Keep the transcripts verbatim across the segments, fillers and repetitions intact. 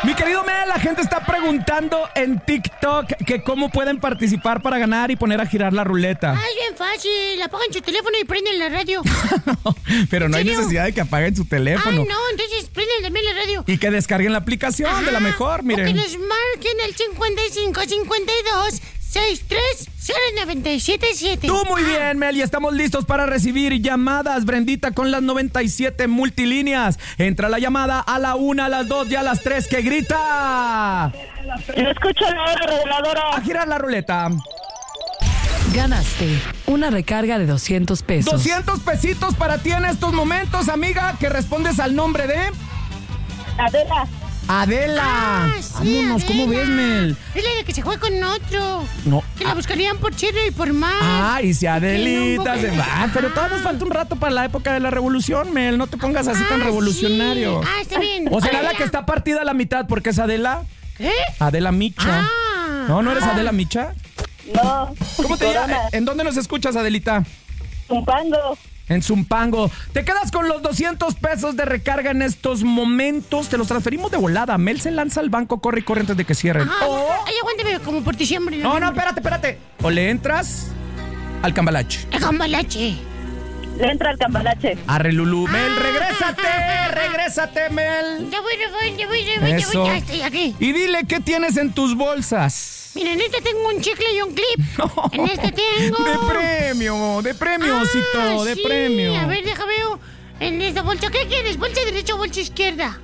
Mi querido Mel, la gente está preguntando en TikTok que cómo pueden participar para ganar y poner a girar la ruleta. Ay, bien fácil. Apagan su teléfono y prenden la radio. No, pero no hay necesidad de que apaguen su teléfono. Ay, no, entonces prenden también la radio. Y que descarguen la aplicación. Ajá, de la mejor, miren. O que nos marquen el cincuenta y cinco, cincuenta y dos, sesenta y tres, cero noventa y siete siete. Tú muy bien, Mel, y estamos listos para recibir llamadas. Brendita con las noventa y siete multilíneas. Entra la llamada a la una, a las dos y a las tres que grita. Yo escucho la reveladora. A girar la ruleta. Ganaste una recarga de doscientos pesos. doscientos pesitos para ti en estos momentos, amiga, que respondes al nombre de... Adela. Adela. Ah, sí, Vámonos, Adela. ¿cómo ves, Mel? Es la de que se juega con otro. No. Que la buscarían por Chile y por más. Ah, y si Adelita Que se no, va. Pero todavía nos falta un rato para la época de la revolución, Mel. No te pongas así Ah, tan revolucionario. sí. Ah, está bien. ¿O será Adela. la que está partida a la mitad porque es Adela? ¿Qué? Adela Micha. Ah. ¿No, no eres Adela Micha? No. ¿Cómo te Corona. llamas? ¿En dónde nos escuchas, Adelita? Zumpango. En Zumpango. Te quedas con los doscientos pesos de recarga en estos momentos. Te los transferimos de volada. Mel se lanza al banco, corre y corre antes de que cierren. Ajá. O... Ay, aguántame como por diciembre. No, no, espérate, espérate. O le entras al cambalache. El cambalache. Le entra el cambalache. Arre, Lulú. Mel, Ah. regrésate, regrésate, Mel. Ya voy, ya voy, ya voy, ya voy, ya Eso. voy, ya estoy aquí. Y dile qué tienes en tus bolsas. Mira, en este tengo un chicle y un clip. En este tengo... De premio, de premio, Osito, Ah, de sí. premio. A ver, déjame ver. En esta bolsa, ¿qué quieres? ¿Bolsa derecha o bolsa izquierda?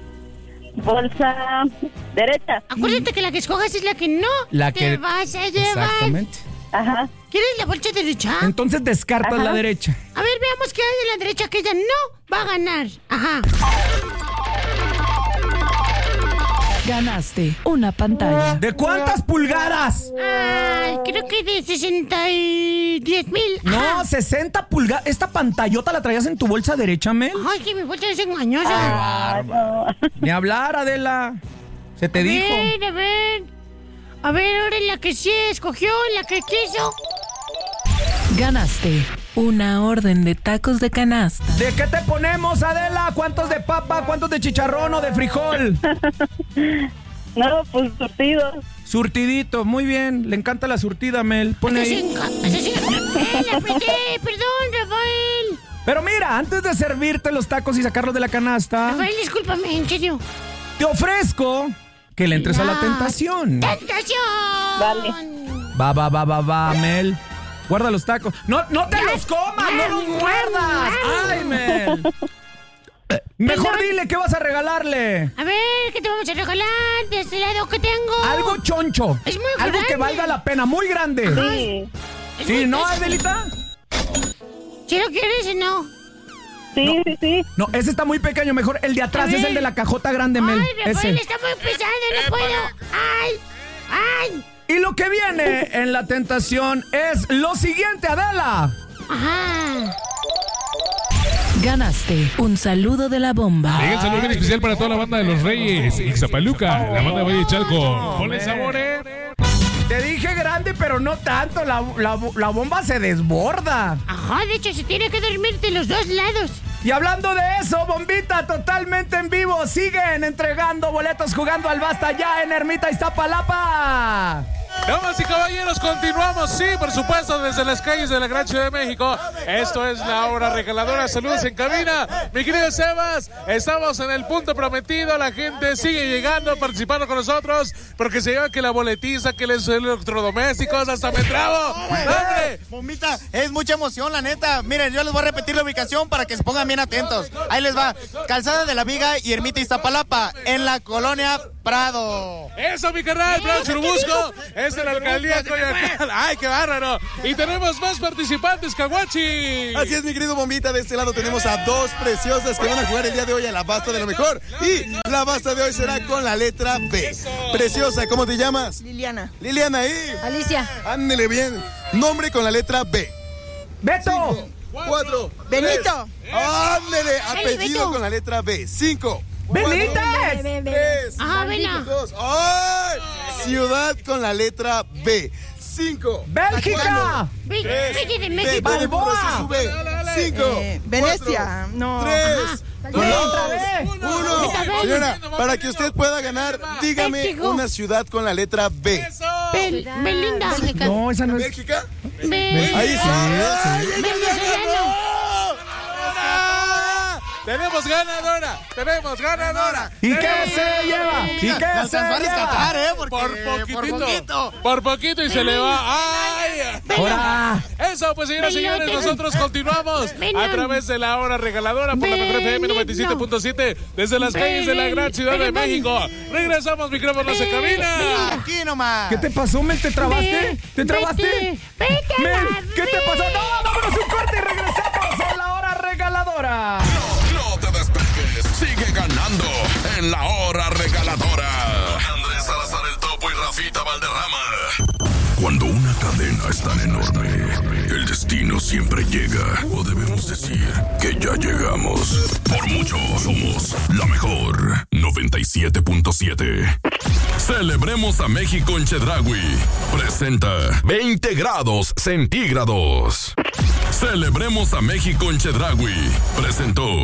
Bolsa derecha. Acuérdate que la que escojas es la que no La te que- vas a llevar. Exactamente. Ajá. ¿Quieres la bolsa derecha? Entonces descartas Ajá. la derecha. A ver, veamos qué hay en la derecha que ella no va a ganar. Ajá. Ganaste una pantalla. ¿De cuántas pulgadas? Ay, creo que de sesenta y diez mil. No, sesenta pulgadas. ¿Esta pantallota la traías en tu bolsa derecha, Mel? Ay, que mi bolsa es engañosa. Ah, no. Ni hablar, Adela. Se te a dijo. ver, a ver. A ver, ahora en la que sí escogió, en la que quiso. Ganaste una orden de tacos de canasta. ¿De qué te ponemos, Adela? ¿Cuántos de papa? ¿Cuántos de chicharrón o de frijol? No, pues surtido. Surtidito, muy bien. Le encanta la surtida, Mel. Pone ahí. Asesina, asesina. ¡Eh, la apreté! Perdón, Rafael. Pero mira, antes de servirte los tacos y sacarlos de la canasta, Rafael, discúlpame, en serio. te ofrezco que le entres a la La tentación. ¡Tentación! Vale. Va, va, va, va, va, Mel. Guarda los tacos. ¡No, no te los comas! ¡No los muerdas! ¡Ay, Mel! Mejor dile qué vas a regalarle. A ver, ¿qué te vamos a regalar de este lado que tengo? Algo choncho. Es muy Algo que grande. valga la pena, muy grande. Sí. Es Sí, muy ¿no, pesado. Adelita? ¿Sí lo quieres o no? Sí, sí, sí. No, ese está muy pequeño. Mejor el de atrás A es ver. el de la cajota grande, Mel. Ay, Rafael, Ese. está muy pesado, no puedo. ¡Ay! ¡Ay! Y lo que viene en la tentación es lo siguiente, Adela. Ajá. Ganaste un saludo de la bomba. Llega el saludo bien especial para toda la banda de los Reyes, Ixtapaluca, la banda de Valle de Chalco. Ponle sabor, eh. Te dije grande, pero no tanto. La, la, la bomba se desborda. Ajá, de hecho, se tiene que dormir de los dos lados. Y hablando de eso, Bombita, totalmente en vivo. Siguen entregando boletos jugando al Basta ya en Ermita Iztapalapa. Damas y caballeros, continuamos, sí, por supuesto, desde las calles de la Gran Ciudad de México. Esto es la hora regaladora. Saludos en cabina. Mi querido Sebas, estamos en el punto prometido. La gente sigue llegando, participando con nosotros, porque se lleva que la boletiza, que los electrodomésticos, hasta me trabo. ¡Hombre! Bombita, es mucha emoción, la neta. Miren, yo les voy a repetir la ubicación para que se pongan bien atentos. Ahí les va. Calzada de la Viga y Ermita Iztapalapa, en la colonia Prado. Eso, mi carnal, Prado Churubusco, es de la alcaldía Coyoacán. ¡Ay, qué bárbaro! Y tenemos más participantes, Caguachi. Así es, mi querido Bombita. De este lado tenemos a dos preciosas que van a jugar el día de hoy a la Basta de lo mejor. Y la Basta de hoy será con la letra B. Preciosa, ¿cómo te llamas? Liliana. Liliana, ¿y? Alicia. Ándele bien. Nombre con la letra B. Beto. Cuatro. Benito. Tres. Ándele. Apellido Beto. con la letra B. Cinco. Benítez. Tres. Ajá, vena. Dos. ¡Ay! Ciudad con la letra B. Cinco. Bélgica. Ve- Tres. Vete de B, México. B de burro, Balboa. se sube. Cinco. Eh, Venecia. Cuatro, No. Tres. Ajá. otra vez. Uno. Señora, para que usted pueda ganar, dígame México. una ciudad con la letra B. ¡Eso! Bel- Belinda. No, esa no es. ¿Bélgica? Bel- Ahí está. Venezolano. ¡Ganadora! ¡Tenemos ganadora! ¡Tenemos ganadora! ¿Y qué se lleva? ¿Y qué Me se alcanzó a rescatar, lleva? ¿eh? Porque, Por por poquitito. poquito. Por poquito y se le va. ¡Ay! Ahora. Eso, pues señoras y señores, Velote. nosotros continuamos Venom. a través de la hora regaladora por la mejor F M noventa y siete punto siete desde las calles de la gran ciudad de Venom. México. Regresamos, micrófonos en cabina. Aquí nomás. ¿Qué te pasó, Mel? ¿Te trabaste? Ve- ¿Te trabaste? vete, vete a Mel, la ¿qué te ve- pasó? No, vámonos un corte y regresamos a la hora regaladora. No te despegues, sigue ganando en la hora regaladora. Andrés Salazar el Topo y Rafita Valderrama. Cuando una cadena es tan enorme, el destino siempre llega. O debemos decir que ya llegamos. Por mucho somos la mejor noventa y siete punto siete. Celebremos a México en Chedraui. Presenta veinte grados centígrados. Celebremos a México en Chedraui. Presentó